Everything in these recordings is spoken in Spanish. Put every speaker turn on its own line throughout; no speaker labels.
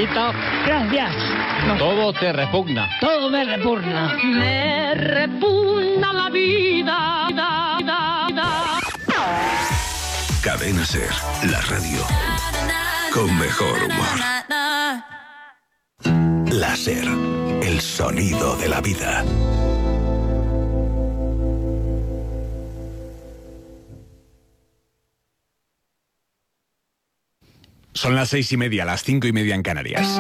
Felicito.
Gracias. No.
Todo te repugna.
Todo me repugna.
Me repugna la vida.
Cadena Ser, la radio con mejor humor. La Ser, el sonido de la vida.
Son las 6:30, las 5:30 en Canarias.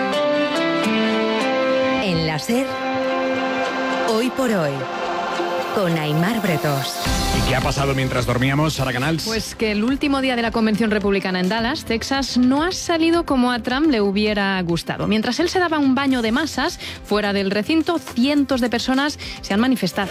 En la Ser, hoy por hoy, con Aimar Bretos.
¿Y qué ha pasado mientras dormíamos, Sara Canals?
Pues que el último día de la convención republicana en Dallas, Texas, no ha salido como a Trump le hubiera gustado. Mientras él se daba un baño de masas, fuera del recinto, cientos de personas se han manifestado.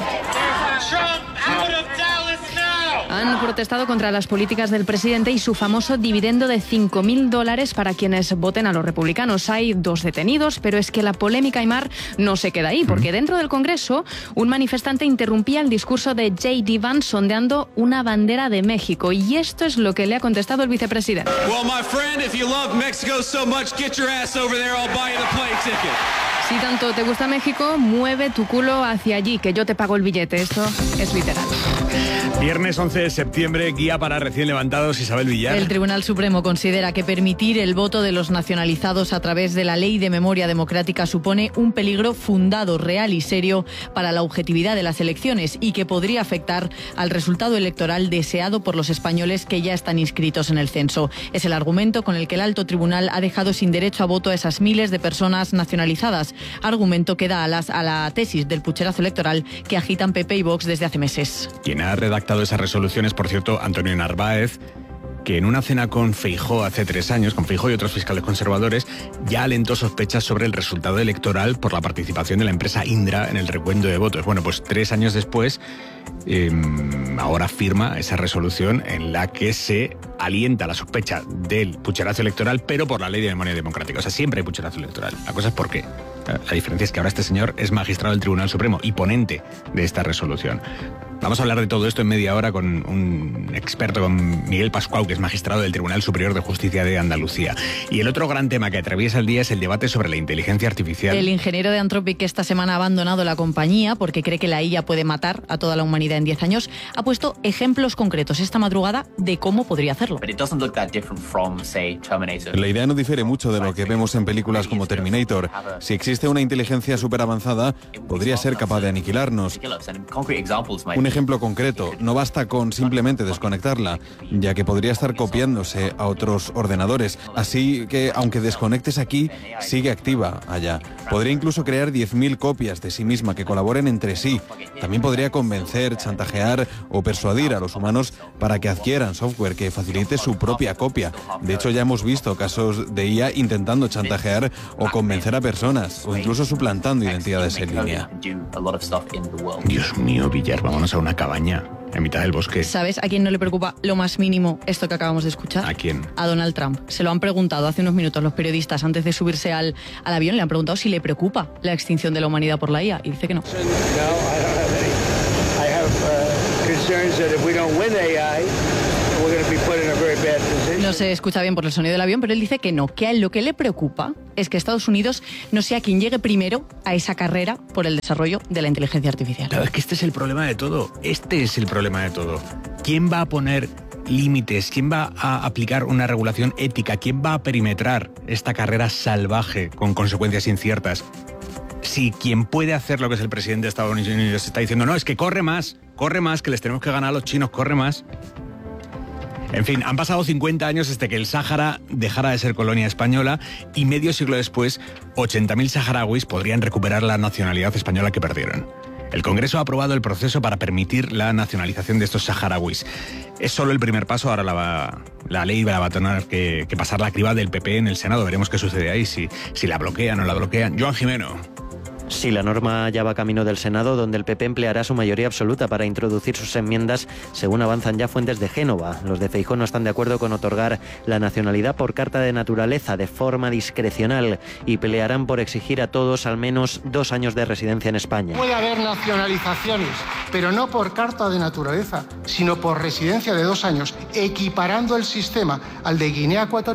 Han protestado contra las políticas del presidente y su famoso dividendo de $5.000 para quienes voten a los republicanos. Hay 2 detenidos, pero es que la polémica, Aimar, no se queda ahí, porque dentro del Congreso un manifestante interrumpía el discurso de J.D. Vance ondeando una bandera de México. Y esto es lo que le ha contestado el vicepresidente.
Well, my friend, if you love Mexico so much, get your ass over there, I'll buy you the plane ticket.
Si tanto te gusta México, mueve tu culo hacia allí, que yo te pago el billete. Esto es literal.
Viernes 11 de septiembre, guía para recién levantados, Isabel Villar.
El Tribunal Supremo considera que permitir el voto de los nacionalizados a través de la Ley de Memoria Democrática supone un peligro fundado, real y serio para la objetividad de las elecciones y que podría afectar al resultado electoral deseado por los españoles que ya están inscritos en el censo. Es el argumento con el que el alto tribunal ha dejado sin derecho a voto a esas miles de personas nacionalizadas. Argumento que da alas a la tesis del pucherazo electoral que agitan PP y Vox desde hace meses.
Quien ha redactado esas resoluciones, por cierto, Antonio Narváez, que en una cena con Feijóo hace 3 años, con Feijóo y otros fiscales conservadores, ya alentó sospechas sobre el resultado electoral por la participación de la empresa Indra en el recuento de votos. Bueno, pues 3 años después, ahora firma esa resolución en la que se alienta la sospecha del pucherazo electoral, pero por la Ley de Memoria Democrática. O sea, siempre hay pucherazo electoral. La cosa es por qué. La diferencia es que ahora este señor es magistrado del Tribunal Supremo y ponente de esta resolución. Vamos a hablar de todo esto en media hora con un experto, con Miguel Pascual, que es magistrado del Tribunal Superior de Justicia de Andalucía. Y el otro gran tema que atraviesa el día es el debate sobre la inteligencia artificial.
El ingeniero de Anthropic, que esta semana ha abandonado la compañía porque cree que la IA puede matar a toda la humanidad en 10 años, ha puesto ejemplos concretos esta madrugada de cómo podría hacerlo.
La idea no difiere mucho de lo que vemos en películas como Terminator. Si existe una inteligencia súper avanzada, podría ser capaz de aniquilarnos. Un ejemplo concreto, no basta con simplemente desconectarla, ya que podría estar copiándose a otros ordenadores. Así que, aunque desconectes aquí, sigue activa allá. Podría incluso crear 10.000 copias de sí misma que colaboren entre sí. También podría convencer, chantajear o persuadir a los humanos para que adquieran software que facilite su propia copia. De hecho, ya hemos visto casos de IA intentando chantajear o convencer a personas, o incluso suplantando identidades en línea.
Dios mío, Villar, vámonos a una cabaña en mitad del bosque.
¿Sabes a quién no le preocupa lo más mínimo esto que acabamos de escuchar?
¿A quién?
A Donald Trump. Se lo han preguntado hace unos minutos los periodistas antes de subirse al avión. Le han preguntado si le preocupa la extinción de la humanidad por la IA y dice que no. No se escucha bien por el sonido del avión, pero él dice que no, que a él lo que le preocupa es que Estados Unidos no sea quien llegue primero a esa carrera por el desarrollo de la inteligencia artificial.
Claro, es que este es el problema de todo. Este es el problema de todo. ¿Quién va a poner límites? ¿Quién va a aplicar una regulación ética? ¿Quién va a perimetrar esta carrera salvaje con consecuencias inciertas? Si quien puede hacer lo que es el presidente de Estados Unidos está diciendo, no, es que corre más, que les tenemos que ganar a los chinos, corre más. En fin, han pasado 50 años desde que el Sáhara dejara de ser colonia española y medio siglo después, 80.000 saharauis podrían recuperar la nacionalidad española que perdieron. El Congreso ha aprobado el proceso para permitir la nacionalización de estos saharauis. Es solo el primer paso, ahora la ley va a tener que pasar la criba del PP en el Senado. Veremos qué sucede ahí, si la bloquean o no la bloquean. Joan Jimeno.
Sí, la norma ya va camino del Senado, donde el PP empleará su mayoría absoluta para introducir sus enmiendas, según avanzan ya fuentes de Génova. Los de Feijóo no están de acuerdo con otorgar la nacionalidad por carta de naturaleza, de forma discrecional, y pelearán por exigir a todos al menos 2 años de residencia en España.
Puede haber nacionalizaciones, pero no por carta de naturaleza, sino por residencia de 2 años, equiparando el sistema al de Guinea Ecuatorial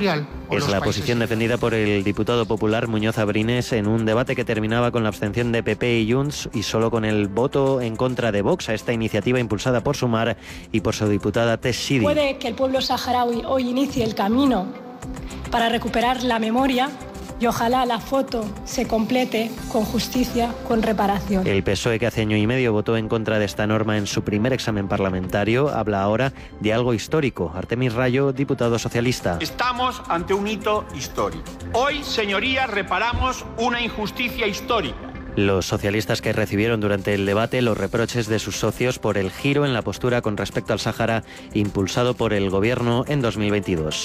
Es la posición defendida por el diputado popular Muñoz Abrines en un debate que terminaba con la abstención de PP y Junts y solo con el voto en contra de Vox a esta iniciativa impulsada por Sumar y por su diputada Tess Sidi.
Puede que el pueblo saharaui hoy inicie el camino para recuperar la memoria y ojalá la foto se complete con justicia, con reparación.
El PSOE, que hace año y medio votó en contra de esta norma en su primer examen parlamentario, habla ahora de algo histórico. Artemis Rayo, diputado socialista.
Estamos ante un hito histórico. Hoy, señorías, reparamos una injusticia histórica.
Los socialistas que recibieron durante el debate los reproches de sus socios por el giro en la postura con respecto al Sáhara impulsado por el gobierno en 2022.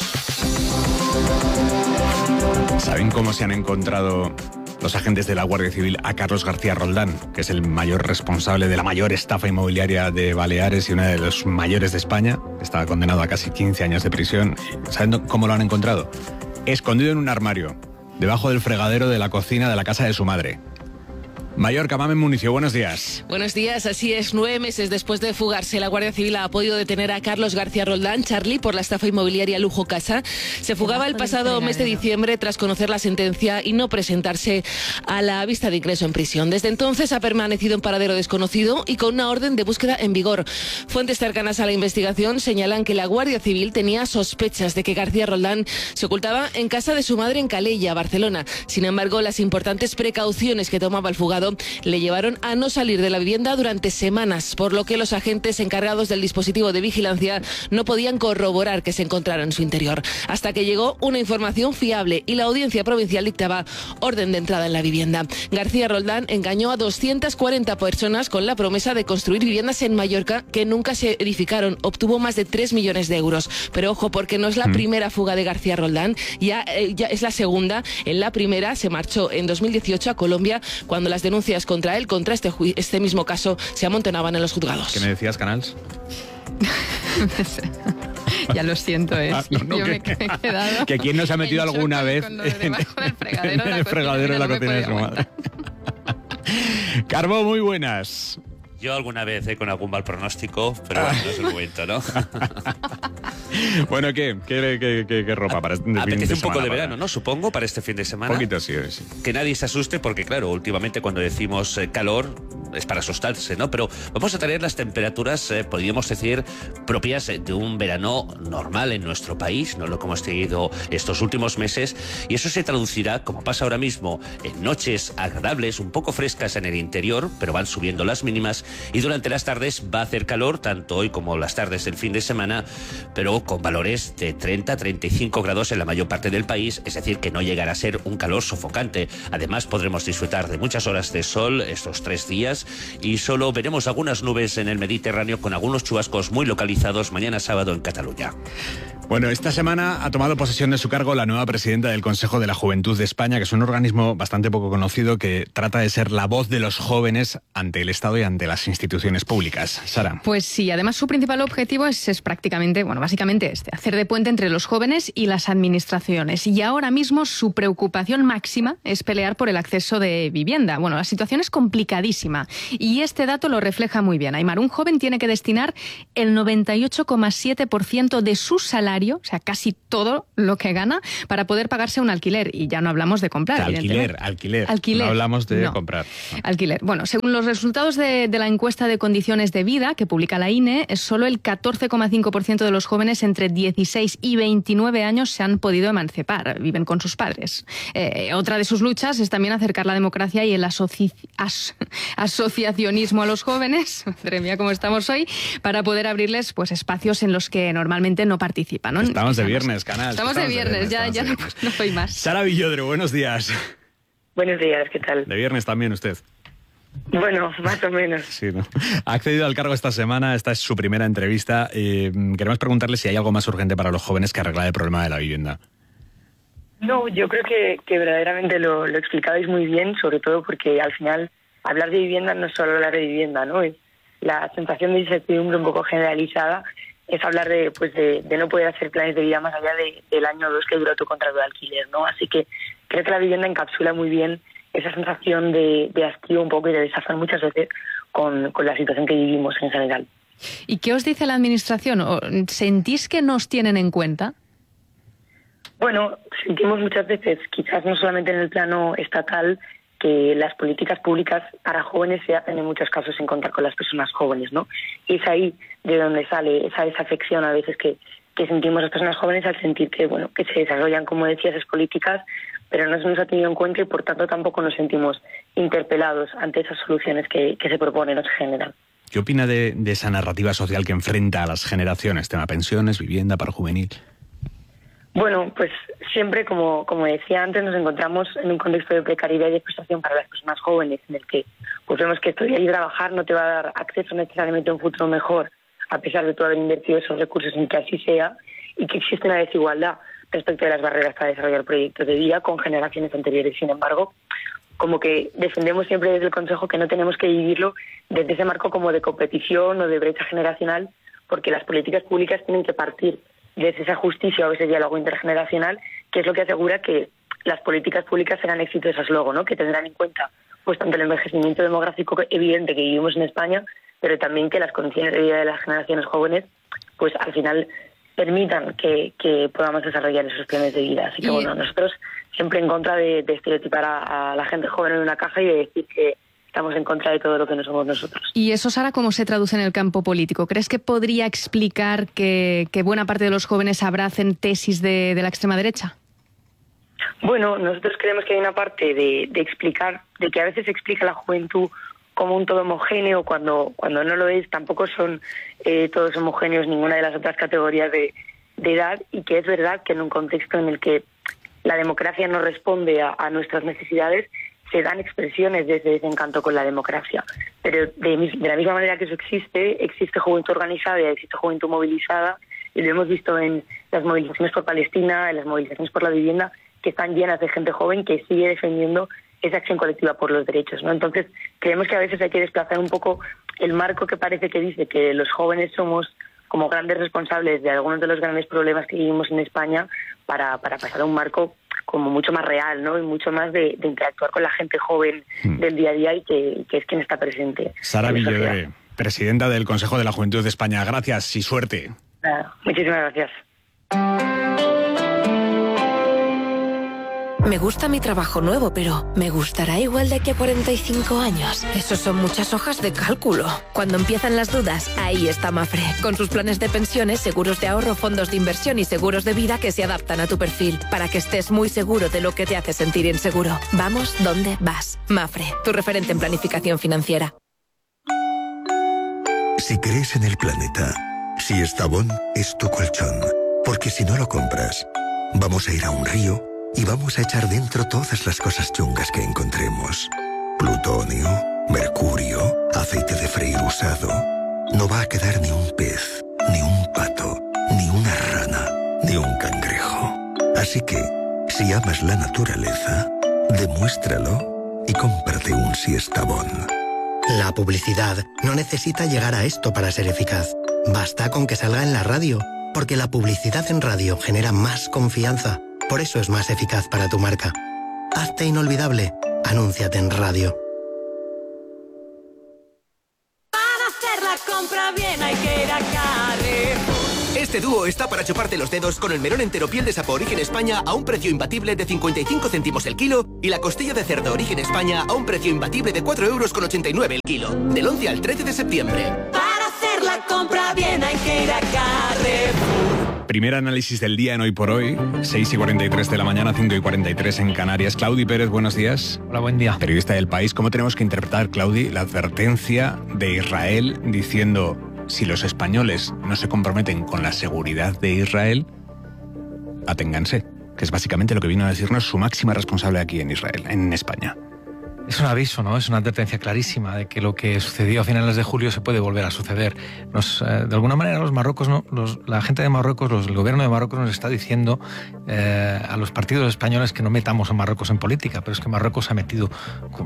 ¿Saben cómo se han encontrado los agentes de la Guardia Civil a Carlos García Roldán, que es el mayor responsable de la mayor estafa inmobiliaria de Baleares y uno de los mayores de España? Estaba condenado a casi 15 años de prisión. ¿Saben cómo lo han encontrado? Escondido en un armario, debajo del fregadero de la cocina de la casa de su madre. Mallorca, Mamen Municio, buenos días.
Buenos días, así es. 9 meses después de fugarse, la Guardia Civil ha podido detener a Carlos García Roldán, Charlie, por la estafa inmobiliaria Lujo Casa. Se fugaba el pasado mes de diciembre tras conocer la sentencia y no presentarse a la vista de ingreso en prisión. Desde entonces ha permanecido en paradero desconocido y con una orden de búsqueda en vigor. Fuentes cercanas a la investigación señalan que la Guardia Civil tenía sospechas de que García Roldán se ocultaba en casa de su madre en Calella, Barcelona. Sin embargo, las importantes precauciones que tomaba el fugado le llevaron a no salir de la vivienda durante semanas, por lo que los agentes encargados del dispositivo de vigilancia no podían corroborar que se encontrara en su interior, hasta que llegó una información fiable y la Audiencia Provincial dictaba orden de entrada en la vivienda. García Roldán engañó a 240 personas con la promesa de construir viviendas en Mallorca que nunca se edificaron. Obtuvo más de 3 millones de euros. Pero ojo, porque no es la primera fuga de García Roldán, ya es la segunda. En la primera se marchó en 2018 a Colombia, cuando las denuncias contra él, contra este mismo caso, se amontonaban en los juzgados.
¿Qué me decías, Canals?
Ya lo siento, yo me he quedado...
¿Que quién nos ha metido alguna vez en el fregadero de la cocina de su madre? Carbo, muy buenas.
Yo alguna vez con algún mal pronóstico, pero bueno, no es el momento, ¿no?
Bueno, ¿qué ropa para este fin de semana?
Apetece un poco de verano, ¿no? Supongo, para este fin de semana.
Un poquito, sí.
Que nadie se asuste porque, claro, últimamente cuando decimos calor es para asustarse, ¿no? Pero vamos a tener las temperaturas, podríamos decir, propias de un verano normal en nuestro país, no lo que hemos tenido estos últimos meses, y eso se traducirá, como pasa ahora mismo, en noches agradables, un poco frescas en el interior, pero van subiendo las mínimas, y durante las tardes va a hacer calor, tanto hoy como las tardes del fin de semana, pero con valores de 30-35 grados en la mayor parte del país, es decir, que no llegará a ser un calor sofocante. Además, podremos disfrutar de muchas horas de sol estos 3 días y solo veremos algunas nubes en el Mediterráneo con algunos chubascos muy localizados mañana sábado en Cataluña.
Bueno, esta semana ha tomado posesión de su cargo la nueva presidenta del Consejo de la Juventud de España, que es un organismo bastante poco conocido que trata de ser la voz de los jóvenes ante el Estado y ante las instituciones públicas. Sara.
Pues sí, además su principal objetivo es prácticamente, básicamente hacer de puente entre los jóvenes y las administraciones. Y ahora mismo su preocupación máxima es pelear por el acceso de vivienda. Bueno, la situación es complicadísima y este dato lo refleja muy bien. Aimar, un joven tiene que destinar el 98,7% de su salario, o sea, casi todo lo que gana, para poder pagarse un alquiler. Y ya no hablamos de comprar.
Alquiler. No hablamos de comprar. No.
Alquiler. Bueno, según los resultados de la encuesta de condiciones de vida que publica la INE, solo el 14,5% de los jóvenes entre 16 y 29 años se han podido emancipar, viven con sus padres. Otra de sus luchas es también acercar la democracia y el asociacionismo a los jóvenes, madre mía, cómo estamos hoy, para poder abrirles espacios en los que normalmente no participan, ¿no?
Estamos de viernes, Canal.
Estamos de viernes, ya no soy más.
Sara Villodre, buenos días.
Buenos días, ¿qué tal?
De viernes también usted.
Bueno, más o menos.
Sí, ¿no? Ha accedido al cargo esta semana, esta es su primera entrevista. Queremos preguntarle si hay algo más urgente para los jóvenes que arreglar el problema de la vivienda.
No, yo creo que verdaderamente lo explicabais muy bien, sobre todo porque al final hablar de vivienda no es solo hablar de vivienda, ¿no? Es la sensación de incertidumbre un poco generalizada, es hablar de no poder hacer planes de vida más allá del año o 2 que dura tu contrato de alquiler, ¿no? Así que creo que la vivienda encapsula muy bien esa sensación de hastío un poco y de desazón muchas veces con la situación que vivimos en general.
¿Y qué os dice la Administración? ¿Sentís que nos tienen en cuenta?
Bueno, sentimos muchas veces, quizás no solamente en el plano estatal, que las políticas públicas para jóvenes se hacen en muchos casos sin contar con las personas jóvenes, ¿no? Y es ahí de donde sale esa desafección a veces que sentimos las personas jóvenes al sentir que, bueno, que se desarrollan, como decías, esas políticas, pero no se nos ha tenido en cuenta y por tanto tampoco nos sentimos interpelados ante esas soluciones que se proponen o se generan.
¿Qué opina de esa narrativa social que enfrenta a las generaciones? Tema pensiones, vivienda, paro juvenil.
Bueno, pues siempre, como decía antes, nos encontramos en un contexto de precariedad y de frustración para las personas jóvenes, en el que pues vemos que estudiar y trabajar no te va a dar acceso necesariamente a un futuro mejor, a pesar de tú haber invertido esos recursos en que así sea, y que existe una desigualdad respecto de las barreras para desarrollar proyectos de vida con generaciones anteriores. Sin embargo, como que defendemos siempre desde el Consejo que no tenemos que vivirlo desde ese marco como de competición o de brecha generacional, porque las políticas públicas tienen que partir desde esa justicia o ese diálogo intergeneracional, que es lo que asegura que las políticas públicas serán exitosas luego, ¿no? Que tendrán en cuenta pues tanto el envejecimiento demográfico evidente que vivimos en España, pero también que las condiciones de vida de las generaciones jóvenes pues al final permitan que podamos desarrollar esos planes de vida. Así que bueno, nosotros siempre en contra de estereotipar a la gente joven en una caja y de decir que estamos en contra de todo lo que no somos nosotros.
¿Y eso, Sara, cómo se traduce en el campo político? ¿Crees que podría explicar que buena parte de los jóvenes abracen tesis de la extrema derecha?
Bueno, nosotros creemos que hay una parte de explicar, de que a veces se explica la juventud como un todo homogéneo, cuando no lo es. Tampoco son todos homogéneos ninguna de las otras categorías de edad, y que es verdad que en un contexto en el que la democracia no responde a nuestras necesidades, se dan expresiones de ese desencanto con la democracia. Pero de la misma manera que eso existe juventud organizada y existe juventud movilizada, y lo hemos visto en las movilizaciones por Palestina, en las movilizaciones por la vivienda, que están llenas de gente joven que sigue defendiendo esa acción colectiva por los derechos, ¿no? Entonces, creemos que a veces hay que desplazar un poco el marco que parece que dice que los jóvenes somos como grandes responsables de algunos de los grandes problemas que vivimos en España para pasar a un marco como mucho más real, ¿no? Y mucho más de interactuar con la gente joven del día a día y que es quien está presente.
Sara Villodre, presidenta del Consejo de la Juventud de España. Gracias y suerte.
Muchísimas gracias.
Me gusta mi trabajo nuevo, pero ¿me gustará igual de aquí a 45 años? Eso son muchas hojas de cálculo. Cuando empiezan las dudas, ahí está Mafre. Con sus planes de pensiones, seguros de ahorro, fondos de inversión y seguros de vida que se adaptan a tu perfil, para que estés muy seguro de lo que te hace sentir inseguro. Vamos donde vas. Mafre, tu referente en planificación financiera.
Si crees en el planeta, si Estabón es tu colchón, porque si no lo compras, vamos a ir a un río y vamos a echar dentro todas las cosas chungas que encontremos. Plutonio, mercurio, aceite de freír usado. No va a quedar ni un pez, ni un pato, ni una rana, ni un cangrejo. Así que, si amas la naturaleza, demuéstralo y cómprate un Siestabón.
La publicidad no necesita llegar a esto para ser eficaz. Basta con que salga en la radio, porque la publicidad en radio genera más confianza. Por eso es más eficaz para tu marca. Hazte inolvidable. Anúnciate en radio.
Para hacer la compra bien hay que ir a Carrefour.
Este dúo está para chuparte los dedos con el melón entero piel de sapo Origen España a un precio imbatible de 55 céntimos el kilo y la costilla de cerdo Origen España a un precio imbatible de 4,89 € el kilo. Del 11 al 13 de septiembre.
Para hacer la compra bien hay que ir a Carrefour.
Primer análisis del día en Hoy por Hoy, 6:43 de la mañana, 5:43 en Canarias. Claudi Pérez, buenos días.
Hola, buen día.
Periodista del País. ¿Cómo tenemos que interpretar, Claudi, la advertencia de Israel diciendo: si los españoles no se comprometen con la seguridad de Israel, aténganse? Que es básicamente lo que vino a decirnos su máxima responsable aquí en Israel, en España.
Es un aviso, ¿no? Es una advertencia clarísima de que lo que sucedió a finales de julio se puede volver a suceder. De alguna manera la gente de Marruecos, el gobierno de Marruecos nos está diciendo a los partidos españoles que no metamos a Marruecos en política, pero es que Marruecos se ha metido con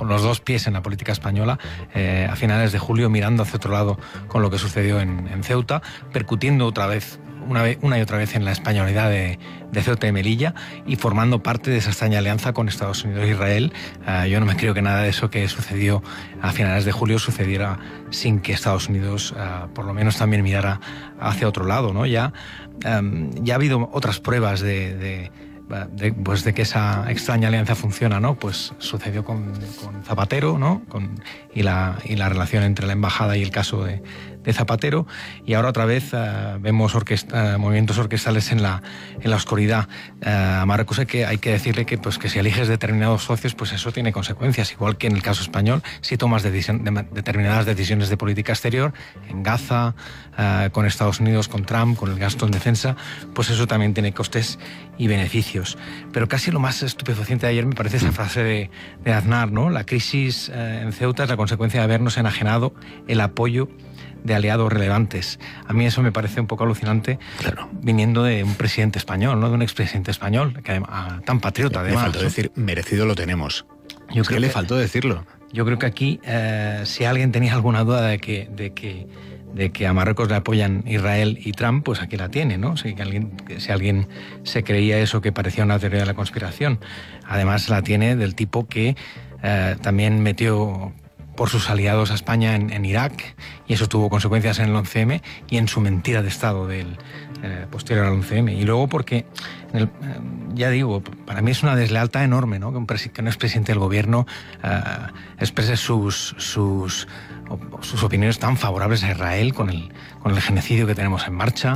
con los dos pies en la política española a finales de julio, mirando hacia otro lado con lo que sucedió en Ceuta, percutiendo otra vez, una y otra vez en la españolidad de Ceuta y Melilla y formando parte de esa extraña alianza con Estados Unidos e Israel. Yo no me creo que nada de eso que sucedió a finales de julio sucediera sin que Estados Unidos por lo menos también mirara hacia otro lado, ¿no? Ya ha habido otras pruebas de que esa extraña alianza funciona, ¿no? Pues sucedió con Zapatero, ¿no? Y la relación entre la embajada y el caso de Zapatero, y ahora otra vez vemos movimientos orquestales en la oscuridad. A Marruecos hay que decirle que si eliges determinados socios, pues eso tiene consecuencias, igual que en el caso español, si tomas determinadas decisiones de política exterior, en Gaza, con Estados Unidos, con Trump, con el gasto en defensa, pues eso también tiene costes y beneficios. Pero casi lo más estupefaciente de ayer me parece esa frase de Aznar, ¿no? La crisis en Ceuta es la consecuencia de habernos enajenado el apoyo de aliados relevantes. A mí eso me parece un poco alucinante, claro, viniendo de un presidente español, ¿no? De un expresidente español, tan patriota además.
Le faltó decir, merecido lo tenemos.
Yo creo que
le faltó decirlo.
Yo creo que aquí, si alguien tenía alguna duda de que a Marruecos le apoyan Israel y Trump, pues aquí la tiene, ¿no? Si alguien se creía eso que parecía una teoría de la conspiración. Además la tiene del tipo que también metió por sus aliados a España en Irak, y eso tuvo consecuencias en el 11M y en su mentira de Estado del posterior al 11M. Y luego porque, ya digo, para mí es una deslealtad enorme, ¿no? Que un expresidente del gobierno exprese sus opiniones tan favorables a Israel con el genocidio que tenemos en marcha,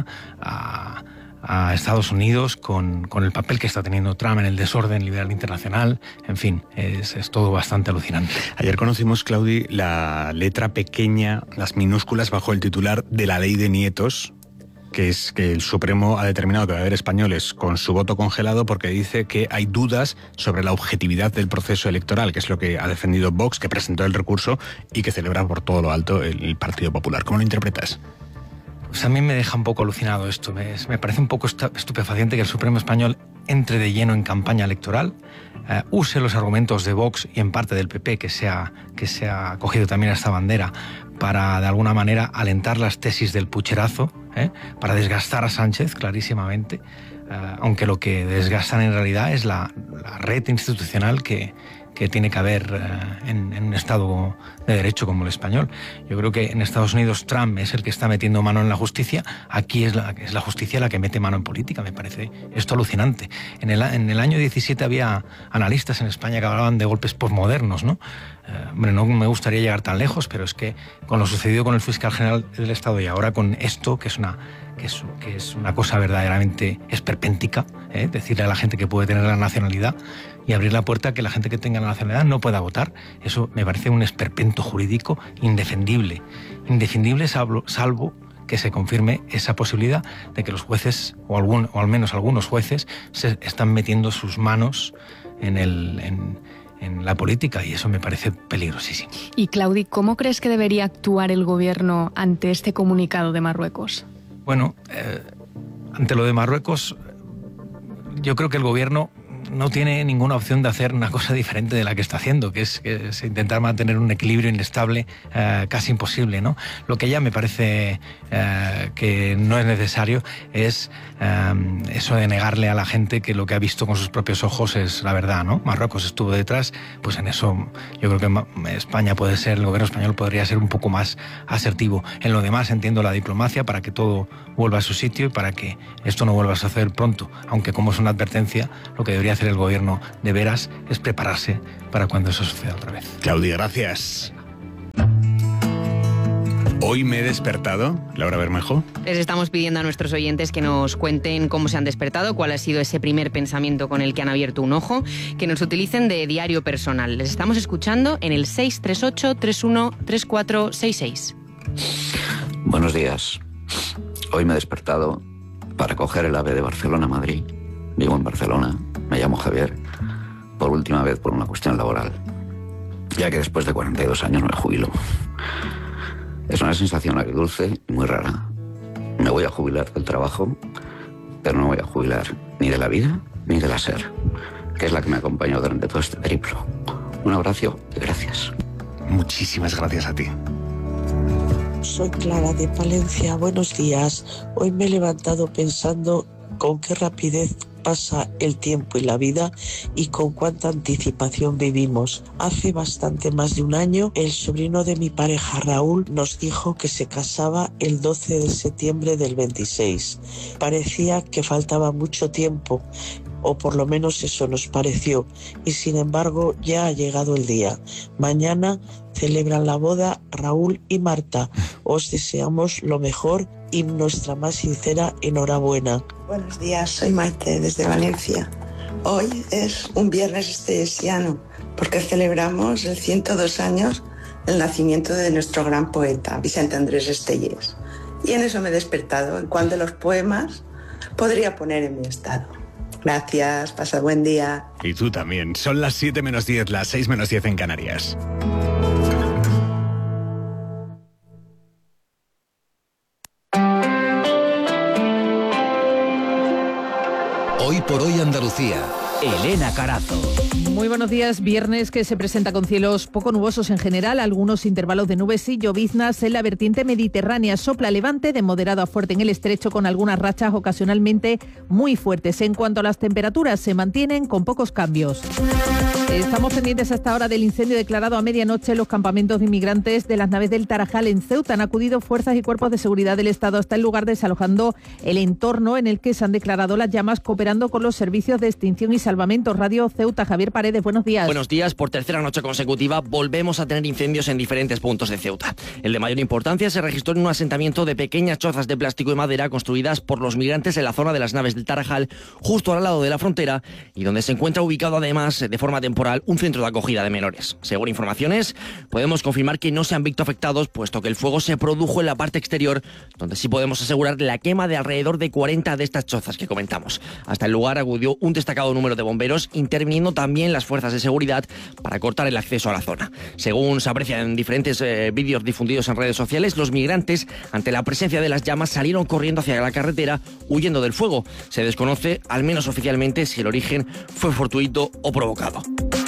a Estados Unidos con el papel que está teniendo Trump en el desorden liberal internacional. En fin, es todo bastante alucinante.
Ayer conocimos, Claudi, la letra pequeña, las minúsculas bajo el titular de la ley de nietos, que es que el Supremo ha determinado que va a haber españoles con su voto congelado porque dice que hay dudas sobre la objetividad del proceso electoral, que es lo que ha defendido Vox, que presentó el recurso y que celebra por todo lo alto el Partido Popular. ¿Cómo lo interpretas?
Pues a mí me deja un poco alucinado esto. Me parece un poco estupefaciente que el Supremo español entre de lleno en campaña electoral, use los argumentos de Vox y en parte del PP, que se ha acogido también a esta bandera, para de alguna manera alentar las tesis del pucherazo, para desgastar a Sánchez clarísimamente, aunque lo que desgastan en realidad es la red institucional que tiene que haber en un Estado de derecho como el español. Yo creo que en Estados Unidos Trump es el que está metiendo mano en la justicia, aquí es la justicia la que mete mano en política. Me parece esto alucinante. En el año 17 había analistas en España que hablaban de golpes posmodernos, ¿no? Hombre, no me gustaría llegar tan lejos, pero es que con lo sucedido con el fiscal general del Estado y ahora con esto, que es una cosa verdaderamente esperpéntica, decirle a la gente que puede tener la nacionalidad y abrir la puerta a que la gente que tenga la nacionalidad no pueda votar, eso me parece un esperpento jurídico indefendible. Indefendible salvo que se confirme esa posibilidad de que los jueces, o al menos algunos jueces, se están metiendo sus manos en la política, y eso me parece peligrosísimo.
Y Claudi, ¿cómo crees que debería actuar el gobierno ante este comunicado de Marruecos? Bueno,
ante lo de Marruecos, yo creo que el gobierno no tiene ninguna opción de hacer una cosa diferente de la que está haciendo, que es intentar mantener un equilibrio inestable casi imposible, ¿no? Lo que ya me parece que no es necesario es eso de negarle a la gente que lo que ha visto con sus propios ojos es la verdad, ¿no? Marruecos estuvo detrás, pues en eso yo creo que España el gobierno español podría ser un poco más asertivo. En lo demás entiendo la diplomacia para que todo vuelva a su sitio y para que esto no vuelva a suceder pronto, aunque como es una advertencia, lo que debería hacer el gobierno de veras es prepararse para cuando eso suceda otra vez.
Claudia, gracias. Hoy me he despertado, Laura Bermejo.
Les estamos pidiendo a nuestros oyentes que nos cuenten cómo se han despertado, cuál ha sido ese primer pensamiento con el que han abierto un ojo, que nos utilicen de diario personal. Les estamos escuchando en el 638-313466.
Buenos días. Hoy me he despertado para coger el AVE de Barcelona a Madrid. Vivo en Barcelona, me llamo Javier, por última vez por una cuestión laboral, ya que después de 42 años me jubilo. Es una sensación agridulce y muy rara. Me voy a jubilar del trabajo, pero no voy a jubilar ni de la vida ni de la SER, que es la que me acompañó durante todo este periplo. Un abrazo y gracias.
Muchísimas gracias a ti.
Soy Clara de Palencia. Buenos días. Hoy me he levantado pensando con qué rapidez pasa el tiempo y la vida y con cuánta anticipación vivimos. Hace bastante más de un año, el sobrino de mi pareja Raúl nos dijo que se casaba el 12 de septiembre del 26. Parecía que faltaba mucho tiempo, o por lo menos eso nos pareció, y sin embargo ya ha llegado el día. Mañana celebran la boda Raúl y Marta. Os deseamos lo mejor y nuestra más sincera enhorabuena.
Buenos días, soy Maite desde Valencia. Hoy es un viernes estesiano porque celebramos el 102 años del nacimiento de nuestro gran poeta, Vicente Andrés Estellés. Y en eso me he despertado, en cuál de los poemas podría poner en mi estado. Gracias, pasa buen día.
Y tú también. Son las 7 menos 10, las 6 menos 10 en Canarias.
Hoy por hoy Andalucía. Elena Carazo.
Muy buenos días. Viernes que se presenta con cielos poco nubosos en general, algunos intervalos de nubes y lloviznas en la vertiente mediterránea. Sopla levante de moderado a fuerte en el estrecho con algunas rachas ocasionalmente muy fuertes. En cuanto a las temperaturas, se mantienen con pocos cambios. Estamos pendientes hasta ahora del incendio declarado a medianoche en los campamentos de inmigrantes de las naves del Tarajal en Ceuta. Han acudido fuerzas y cuerpos de seguridad del Estado hasta el lugar, desalojando el entorno en el que se han declarado las llamas, cooperando con los servicios de extinción y salvamento. Radio Ceuta, Javier Paredes, buenos días.
Buenos días. Por tercera noche consecutiva volvemos a tener incendios en diferentes puntos de Ceuta. El de mayor importancia se registró en un asentamiento de pequeñas chozas de plástico y madera construidas por los migrantes en la zona de las naves del Tarajal, justo al lado de la frontera, y donde se encuentra ubicado además de forma temporal un centro de acogida de menores. Según informaciones, podemos confirmar que no se han visto afectados, puesto que el fuego se produjo en la parte exterior, donde sí podemos asegurar la quema de alrededor de 40 de estas chozas que comentamos. Hasta el lugar acudió un destacado número de bomberos, interviniendo también las fuerzas de seguridad para cortar el acceso a la zona. Según se aprecia en diferentes vídeos difundidos en redes sociales, los migrantes, ante la presencia de las llamas, salieron corriendo hacia la carretera, huyendo del fuego. Se desconoce, al menos oficialmente, si el origen fue fortuito o provocado.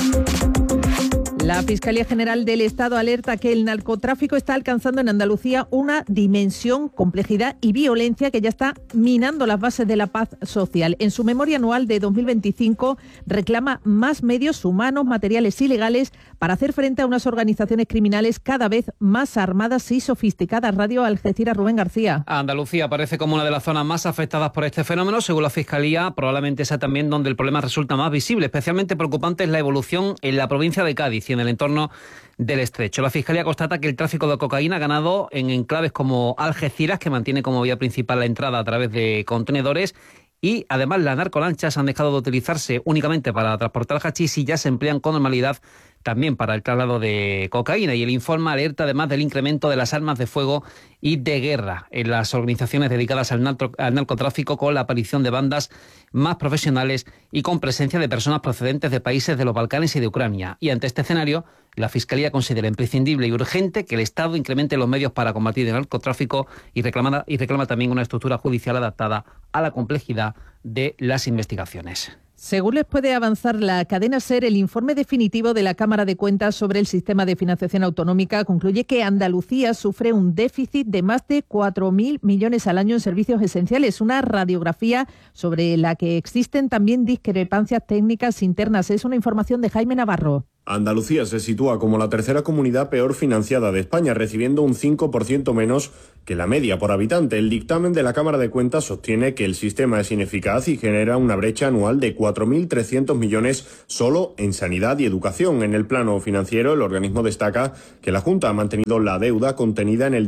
La Fiscalía General del Estado alerta que el narcotráfico está alcanzando en Andalucía una dimensión, complejidad y violencia que ya está minando las bases de la paz social. En su memoria anual de 2025 reclama más medios humanos, materiales y legales para hacer frente a unas organizaciones criminales cada vez más armadas y sofisticadas. Radio Algeciras, Rubén García.
Andalucía aparece como una de las zonas más afectadas por este fenómeno. Según la Fiscalía, probablemente sea también donde el problema resulta más visible. Especialmente preocupante es la evolución en la provincia de Cádiz y en el entorno del Estrecho. La Fiscalía constata que el tráfico de cocaína ha ganado en enclaves como Algeciras, que mantiene como vía principal la entrada a través de contenedores, y además las narcolanchas han dejado de utilizarse únicamente para transportar hachís y ya se emplean con normalidad también para el traslado de cocaína. Y el informe alerta además del incremento de las armas de fuego y de guerra en las organizaciones dedicadas al narcotráfico, con la aparición de bandas más profesionales y con presencia de personas procedentes de países de los Balcanes y de Ucrania. Y ante este escenario, la Fiscalía considera imprescindible y urgente que el Estado incremente los medios para combatir el narcotráfico y reclama también una estructura judicial adaptada a la complejidad de las investigaciones.
Según les puede avanzar la cadena SER, el informe definitivo de la Cámara de Cuentas sobre el sistema de financiación autonómica concluye que Andalucía sufre un déficit de más de 4.000 millones al año en servicios esenciales, una radiografía sobre la que existen también discrepancias técnicas internas. Es una información de Jaime Navarro.
Andalucía se sitúa como la tercera comunidad peor financiada de España, recibiendo un 5% menos que la media por habitante. El dictamen de la Cámara de Cuentas sostiene que el sistema es ineficaz y genera una brecha anual de 4.300 millones solo en sanidad y educación. En el plano financiero, el organismo destaca que la Junta ha mantenido la deuda contenida en el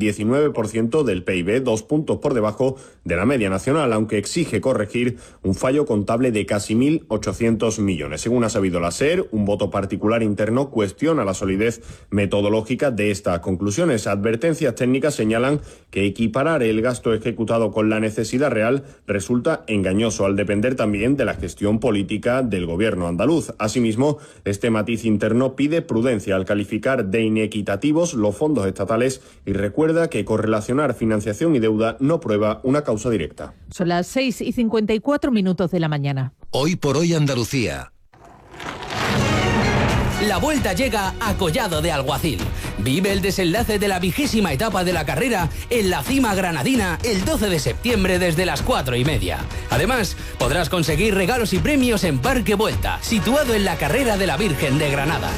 19% del PIB, 2 puntos por debajo de la media nacional, aunque exige corregir un fallo contable de casi 1.800 millones. Según ha sabido la SER, un voto particular interno cuestiona la solidez metodológica de estas conclusiones. Advertencias técnicas señalan que equiparar el gasto ejecutado con la necesidad real resulta engañoso, al depender también de la gestión política del gobierno andaluz. Asimismo, este matiz interno pide prudencia al calificar de inequitativos los fondos estatales y recuerda que correlacionar financiación y deuda no prueba una causa directa.
Son las 6:54 de la mañana.
Hoy por hoy Andalucía.
la vuelta llega a Collado de Alguacil. Vive el desenlace de la 20ª etapa de la carrera en la cima granadina el 12 de septiembre desde las 4:30. Además, podrás conseguir regalos y premios en Parque Vuelta, situado en la carrera de la Virgen de Granada.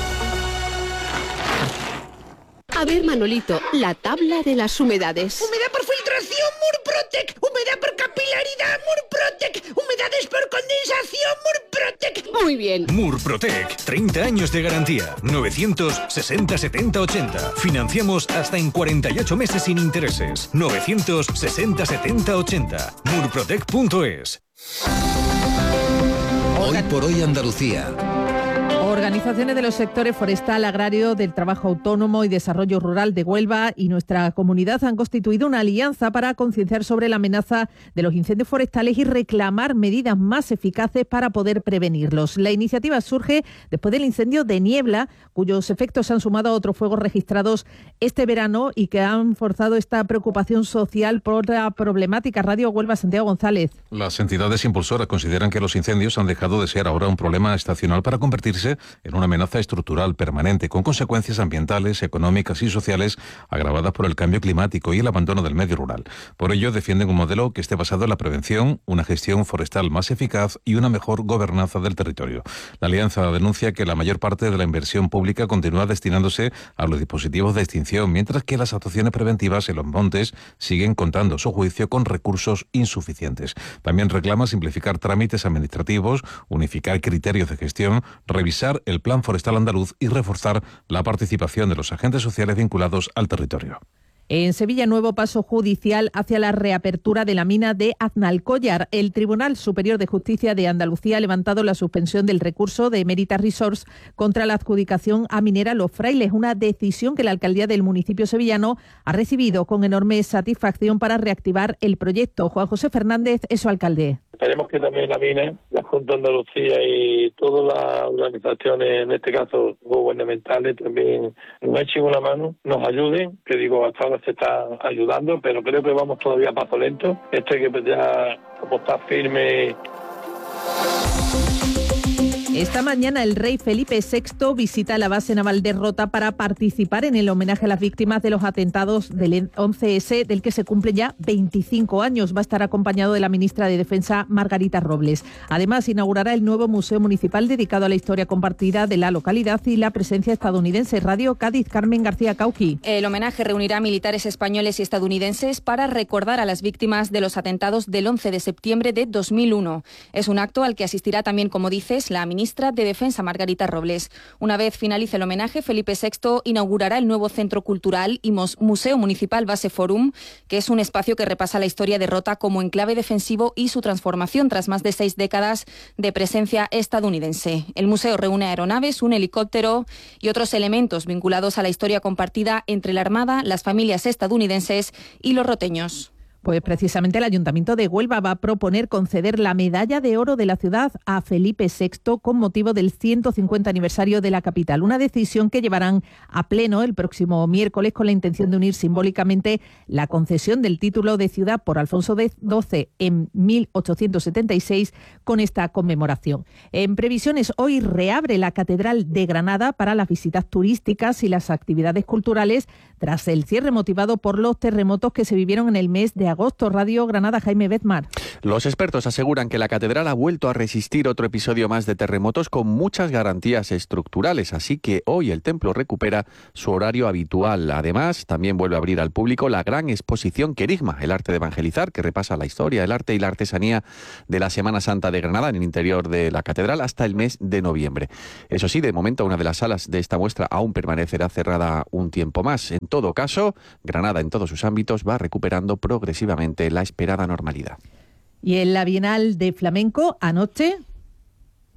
A ver, Manolito, la tabla de las humedades.
Humedad por filtración, Murprotec. Humedad por capilaridad, Murprotec. Humedades por condensación, Murprotec.
Muy bien.
Murprotec, 30 años de garantía. 960 70 80. Financiamos hasta en 48 meses sin intereses. 960 70 80. Murprotec.es.
Hoy por hoy Andalucía.
Organizaciones de los sectores forestal, agrario, del trabajo autónomo y desarrollo rural de Huelva y nuestra comunidad han constituido una alianza para concienciar sobre la amenaza de los incendios forestales y reclamar medidas más eficaces para poder prevenirlos. La iniciativa surge después del incendio de Niebla, cuyos efectos se han sumado a otros fuegos registrados este verano y que han forzado esta preocupación social por la problemática. Radio Huelva, Santiago González.
Las entidades impulsoras consideran que los incendios han dejado de ser ahora un problema estacional para convertirse en una amenaza estructural permanente, con consecuencias ambientales, económicas y sociales agravadas por el cambio climático y el abandono del medio rural. Por ello, defienden un modelo que esté basado en la prevención, una gestión forestal más eficaz y una mejor gobernanza del territorio. La alianza denuncia que la mayor parte de la inversión pública continúa destinándose a los dispositivos de extinción, mientras que las actuaciones preventivas en los montes siguen contando, a su juicio, con recursos insuficientes. También reclama simplificar trámites administrativos, unificar criterios de gestión, revisar el Plan Forestal Andaluz y reforzar la participación de los agentes sociales vinculados al territorio.
En Sevilla, nuevo paso judicial hacia la reapertura de la mina de Aznalcóllar. El Tribunal Superior de Justicia de Andalucía ha levantado la suspensión del recurso de Meritas Resources contra la adjudicación a Minera Los Frailes, una decisión que la alcaldía del municipio sevillano ha recibido con enorme satisfacción para reactivar el proyecto. Juan José Fernández es su alcalde.
Esperemos que también la mina, la Junta de Andalucía y todas las organizaciones, en este caso gubernamentales, también nos echen una mano, nos ayuden, que digo, hasta ahora se está ayudando, pero creo que vamos todavía a paso lento. Esto hay que ya apostar firme.
Esta mañana el rey Felipe VI visita la base naval de Rota para participar en el homenaje a las víctimas de los atentados del 11S, del que se cumplen ya 25 años. Va a estar acompañado de la ministra de Defensa, Margarita Robles. Además, inaugurará el nuevo museo municipal dedicado a la historia compartida de la localidad y la presencia estadounidense. Radio Cádiz, Carmen García Cauqui.
El homenaje reunirá militares españoles y estadounidenses para recordar a las víctimas de los atentados del 11 de septiembre de 2001. Es un acto al que asistirá también, como dices, la ministra de Defensa, Margarita Robles. Una vez finalice el homenaje, Felipe VI inaugurará el nuevo Centro Cultural y Museo Municipal Base Forum, que es un espacio que repasa la historia de Rota como enclave defensivo y su transformación tras más de 6 décadas de presencia estadounidense. El museo reúne aeronaves, un helicóptero y otros elementos vinculados a la historia compartida entre la Armada, las familias estadounidenses y los roteños.
Pues precisamente el Ayuntamiento de Huelva va a proponer conceder la medalla de oro de la ciudad a Felipe VI con motivo del 150 aniversario de la capital. Una decisión que llevarán a pleno el próximo miércoles con la intención de unir simbólicamente la concesión del título de ciudad por Alfonso XII en 1876 con esta conmemoración. En previsiones, hoy reabre la Catedral de Granada para las visitas turísticas y las actividades culturales tras el cierre motivado por los terremotos que se vivieron en el mes de agosto. Radio Granada, Jaime Bezmar.
Los expertos aseguran que la catedral ha vuelto a resistir otro episodio más de terremotos con muchas garantías estructurales, así que hoy el templo recupera su horario habitual. Además, también vuelve a abrir al público la gran exposición Querigma, el arte de evangelizar, que repasa la historia, el arte y la artesanía de la Semana Santa de Granada en el interior de la catedral hasta el mes de noviembre. Eso sí, de momento una de las salas de esta muestra aún permanecerá cerrada un tiempo más. En todo caso, Granada en todos sus ámbitos va recuperando progresivamente la esperada normalidad.
Y en la Bienal de Flamenco, anoche